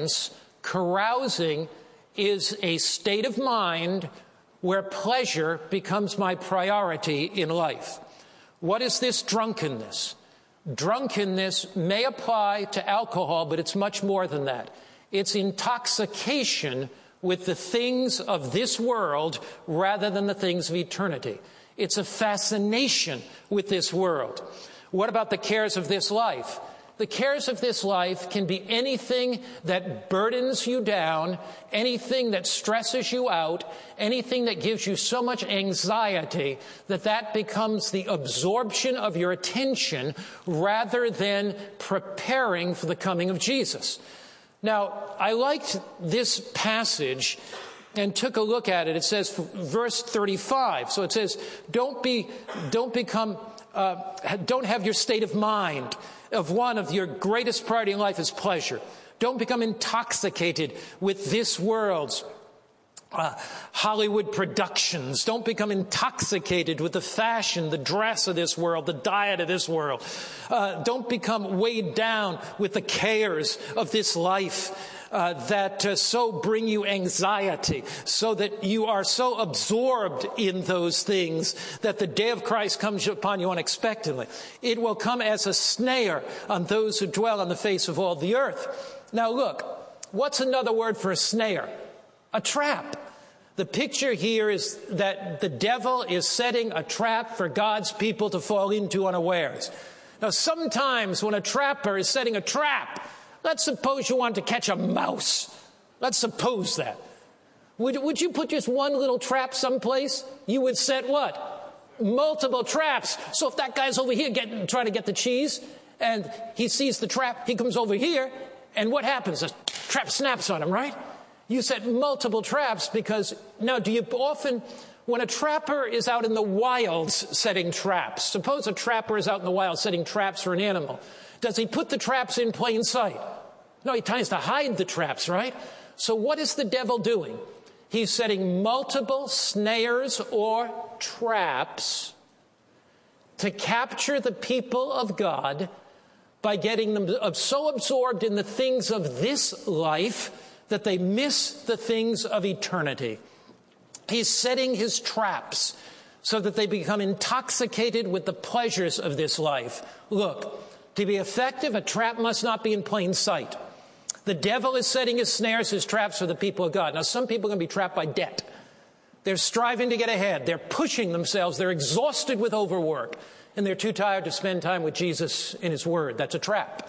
science, carousing is a state of mind where pleasure becomes my priority in life. What is this drunkenness? Drunkenness may apply to alcohol, but it's much more than that. It's intoxication with the things of this world rather than the things of eternity. It's a fascination with this world. What about the cares of this life? The cares of this life can be anything that burdens you down, anything that stresses you out, anything that gives you so much anxiety that becomes the absorption of your attention rather than preparing for the coming of Jesus. Now, I liked this passage and took a look at it. It says, verse 35. So it says, don't have your state of mind of one of your greatest priority in life is pleasure. Don't become intoxicated with this world's Hollywood productions. Don't become intoxicated with the fashion, the dress of this world, the diet of this world. Don't become weighed down with the cares of this life that so bring you anxiety, so that you are so absorbed in those things that the day of Christ comes upon you unexpectedly. It will come as a snare on those who dwell on the face of all the earth. Now look, what's another word for a snare? A trap. The picture here is that the devil is setting a trap for God's people to fall into unawares. Now, sometimes when a trapper is setting a trap, let's suppose you want to catch a mouse. Let's suppose that. Would you put just one little trap someplace? You would set what? Multiple traps. So if that guy's over here trying to get the cheese, and he sees the trap, he comes over here, and what happens? The trap snaps on him, right? You set multiple traps because, now do you often, when a trapper is out in the wilds setting traps, suppose a trapper is out in the wild setting traps for an animal, does he put the traps in plain sight? No, he tries to hide the traps, right? So what is the devil doing? He's setting multiple snares or traps to capture the people of God by getting them so absorbed in the things of this life that they miss the things of eternity. He's setting his traps so that they become intoxicated with the pleasures of this life. Look, to be effective, a trap must not be in plain sight. The devil is setting his snares, his traps for the people of God. Now, some people are going to be trapped by debt. They're striving to get ahead. They're pushing themselves. They're exhausted with overwork. And they're too tired to spend time with Jesus in his word. That's a trap.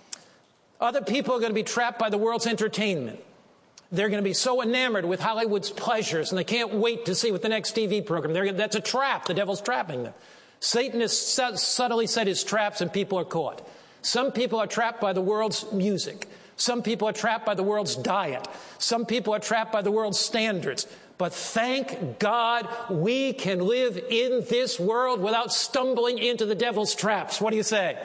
Other people are going to be trapped by the world's entertainment. They're going to be so enamored with Hollywood's pleasures, and they can't wait to see what the next TV program. That's a trap. The devil's trapping them. Satan has subtly set his traps, and people are caught. Some people are trapped by the world's music. Some people are trapped by the world's diet. Some people are trapped by the world's standards. But thank God we can live in this world without stumbling into the devil's traps. What do you say?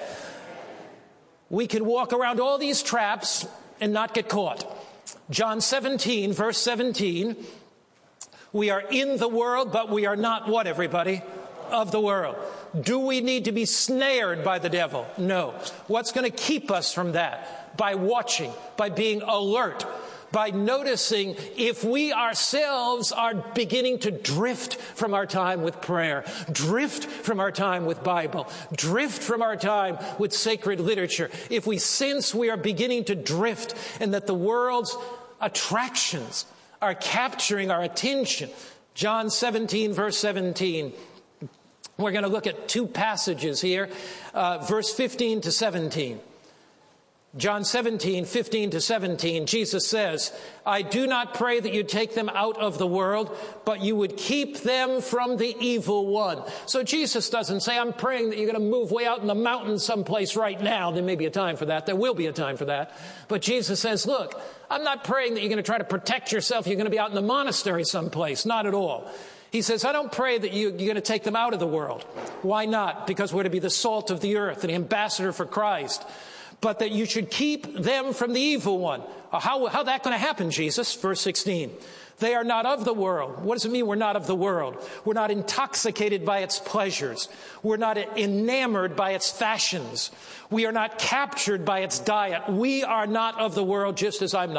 We can walk around all these traps and not get caught. John 17, verse 17, we are in the world, but we are not what, everybody? Of the world. Do we need to be snared by the devil? No. What's going to keep us from that? By watching, by being alert, by noticing if we ourselves are beginning to drift from our time with prayer, drift from our time with Bible, drift from our time with sacred literature. If we sense we are beginning to drift and that the world's attractions are capturing our attention. John 17, verse 17. We're going to look at two passages here, verse 15 to 17. John 17, 15 to 17, Jesus says, I do not pray that you take them out of the world, but you would keep them from the evil one. So Jesus doesn't say, I'm praying that you're going to move way out in the mountains someplace right now. There may be a time for that. There will be a time for that. But Jesus says, look, I'm not praying that you're going to try to protect yourself. You're going to be out in the monastery someplace. Not at all. He says, I don't pray that you're going to take them out of the world. Why not? Because we're to be the salt of the earth, an ambassador for Christ. But that you should keep them from the evil one. How that going to happen, Jesus? Verse 16. They are not of the world. What does it mean we're not of the world? We're not intoxicated by its pleasures. We're not enamored by its fashions. We are not captured by its diet. We are not of the world, just as I'm not.